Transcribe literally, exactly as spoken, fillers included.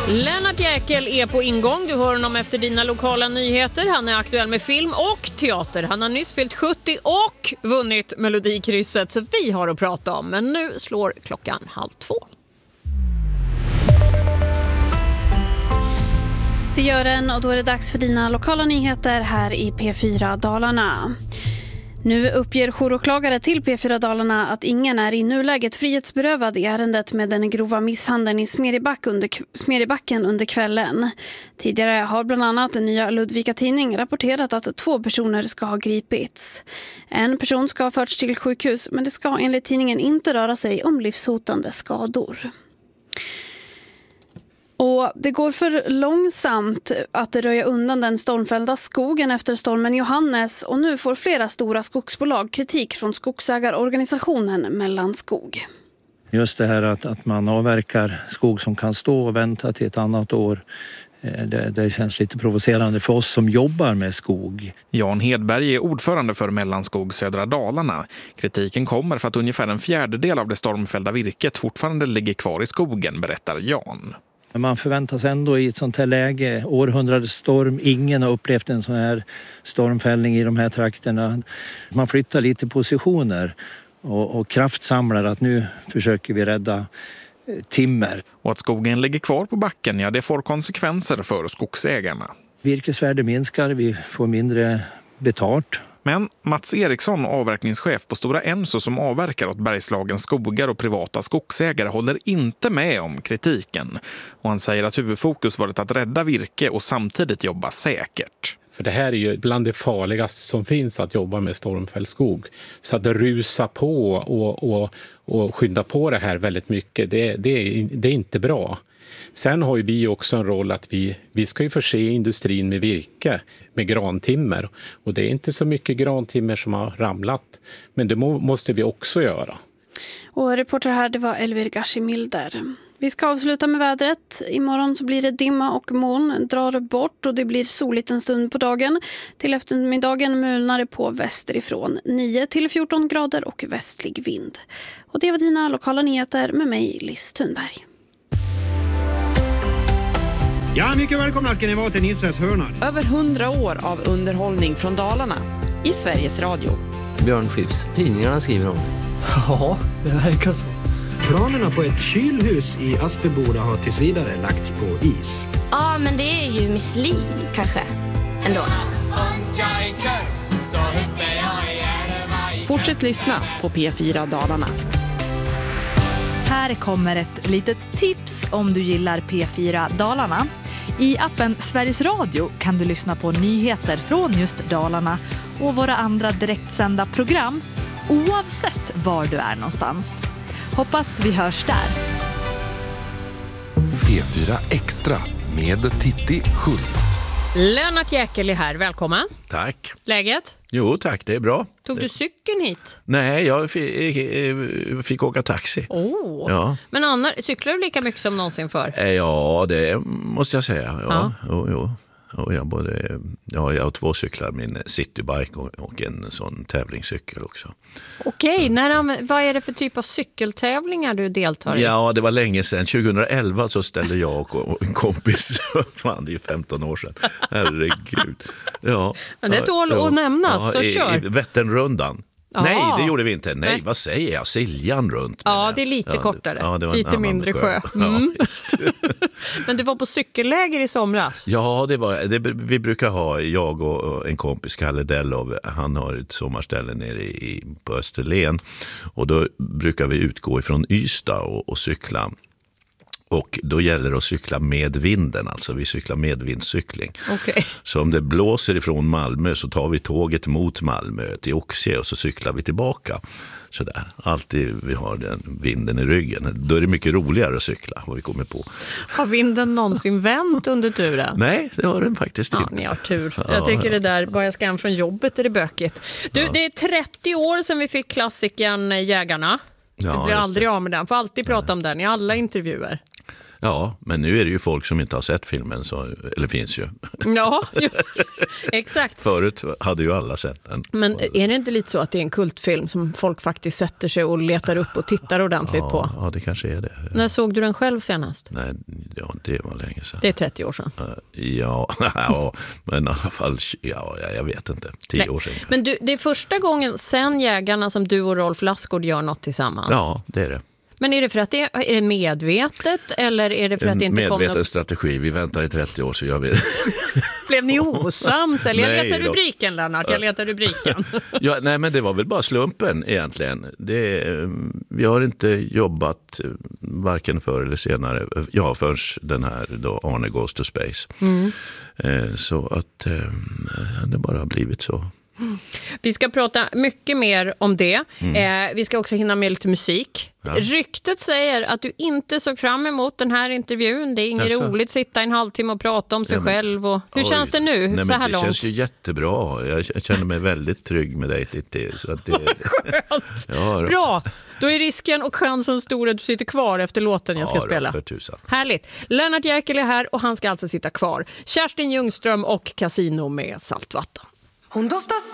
Lennart Jäkel är på ingång. Du hör honom efter dina lokala nyheter. Han är aktuell med film och teater. Han har nyss fyllt sjuttio och vunnit Melodikrysset, så vi har att prata om. Men nu slår klockan halv två. Det gör den, och då är det dags för dina lokala nyheter här i P fyra Dalarna. Nu uppger jouråklagare till P fyra Dalarna att ingen är i nuläget frihetsberövad i ärendet med den grova misshandeln i Smedjeback under, Smedjebacken under kvällen. Tidigare har bland annat den nya Ludvika tidning rapporterat att två personer ska ha gripits. En person ska ha förts till sjukhus, men det ska enligt tidningen inte röra sig om livshotande skador. Och det går för långsamt att röja undan den stormfällda skogen efter stormen Johannes, och nu får flera stora skogsbolag kritik från skogsägarorganisationen Mellanskog. Just det här att, att man avverkar skog som kan stå och vänta till ett annat år, det, det känns lite provocerande för oss som jobbar med skog. Jan Hedberg är ordförande för Mellanskog södra Dalarna. Kritiken kommer för att ungefär en fjärdedel av det stormfällda virket fortfarande ligger kvar i skogen, berättar Jan. Man förväntas ändå i ett sånt här läge, århundradets storm, ingen har upplevt en sån här stormfällning i de här trakterna. Man flyttar lite positioner och, och kraftsamlar att nu försöker vi rädda timmer. Och att skogen ligger kvar på backen, ja, det får konsekvenser för skogsägarna. Virkesvärde minskar, vi får mindre betalt. Men Mats Eriksson, avverkningschef på Stora Enso som avverkar åt Bergslagens skogar och privata skogsägare, håller inte med om kritiken. Och han säger att huvudfokus varit att rädda virke och samtidigt jobba säkert. För det här är ju bland det farligaste som finns, att jobba med stormfälld skog. Så att det rusar på och, och, och skynda på det här väldigt mycket, det, det, är, det är inte bra. Sen har ju vi också en roll att vi, vi ska ju förse industrin med virke, med grantimmer. Och det är inte så mycket grantimmer som har ramlat, men det må, måste vi också göra. Och reporter här, det var Elvir Gashimilder. Vi ska avsluta med vädret. Imorgon så blir det dimma och moln drar bort och det blir soligt en stund på dagen. Till eftermiddagen mulnar det på västerifrån, nio till fjorton grader och västlig vind. Och det var dina lokala nyheter med mig, Liz Thunberg. Ja, mycket välkomna ska ni vara till Nisses hörna. Över hundra år av underhållning från Dalarna i Sveriges Radio. Björn Skifs, tidningarna skriver om. Ja, det verkar så. Planerna på ett kylhus i Aspeboda har tills vidare lagts på is. Ja, men det är ju Miss Li, kanske. Ändå. Fortsätt lyssna på P fyra Dalarna. Här kommer ett litet tips om du gillar P fyra Dalarna. I appen Sveriges Radio kan du lyssna på nyheter från just Dalarna och våra andra direktsända program, oavsett var du är någonstans. Hoppas vi hörs där. P fyra Extra med Titti Schultz. Lennart Jäkel är här, välkommen. Tack. Läget? Jo tack, det är bra. Tog det... du cykeln hit? Nej, jag fick, fick åka taxi. Oh. Ja. Men Anna, cyklar du lika mycket som någonsin för? Ja, det måste jag säga. Ja, ja. Jo, jo. Och jag, både, ja, jag har två cyklar, min citybike och, och en sån tävlingscykel också. Okej, när, vad är det för typ av cykeltävlingar du deltar i? Ja, det var länge sedan. tjugoelva så ställde jag och en kompis, fan det är femton år sedan, herregud. Ja, men det tål ja, att nämnas, ja, så i, kör. I Vätternrundan. Aha. Nej, det gjorde vi inte. Nej, Nej. Vad säger jag? Siljan runt. Ja, det är lite ja, kortare. Ja, det var lite mindre sjö. sjö. Mm. Ja, just. Men du var på cykelläger i somras? Ja, det var, det, vi brukar ha, jag och en kompis, Kalle Dellov, han har ett sommarställe nere i, på Österlen. Och då brukar vi utgå ifrån Ystad och, och cykla. Och då gäller det att cykla med vinden, alltså vi cyklar medvindscykling. Okay. Så om det blåser ifrån Malmö så tar vi tåget mot Malmö till Oxie och så cyklar vi tillbaka. Så där, alltid vi har den vinden i ryggen. Då är det mycket roligare att cykla, vad vi kommer på. Har vinden någonsin vänt under turen? Nej, det har den faktiskt ja, inte. Ni har tur. Jag ja, tycker det där, bara jag ska hem från jobbet är det bökigt. Du, ja. Det är trettio år sedan vi fick klassikern Jägarna. Ja, du blir aldrig av med den, får alltid prata Nej. om den i alla intervjuer. Ja, men nu är det ju folk som inte har sett filmen, så, eller finns ju. Ja, exakt. Förut hade ju alla sett den. Men är det inte lite så att det är en kultfilm som folk faktiskt sätter sig och letar upp och tittar ordentligt ja, på? Ja, det kanske är det. När såg du den själv senast? Nej, ja, det var länge sedan. Det är trettio år sedan. Ja, ja men i alla fall, ja, jag vet inte, tio Nej. år sedan. Men du, det är första gången sen Jägarna som du och Rolf Lassgård gör något tillsammans. Ja, det är det. Men är det för att det är, är det medvetet eller är det för att det inte kom något? Medveten strategi. Vi väntar i trettio år så jag vet. Blev ni osams? Eller jag Nej, letar då. rubriken, Lennart. Jag letar rubriken. Ja, nej, men det var väl bara slumpen egentligen. Det, vi har inte jobbat varken förr eller senare. Ja, först den här då Arne Goes to Space. Mm. Så att det bara har blivit så. Vi ska prata mycket mer om det. Mm. Eh, vi ska också hinna med lite musik. Ja. Ryktet säger att du inte såg fram emot den här intervjun. Det är inget alltså. roligt att sitta en halvtimme och prata om sig ja, men, själv. Och, hur oj, känns det nu? Nej, så här det långt? känns ju jättebra. Jag, jag känner mig väldigt trygg med dig, Titti. Så att det, skönt! Ja, då. Bra! Då är risken och chansen stor att du sitter kvar efter låten jag ska ja, spela. För tusan. Härligt! Lennart Jäkel är här och han ska alltså sitta kvar. Kerstin Ljungström och Casino med Saltvatten. Hon doftar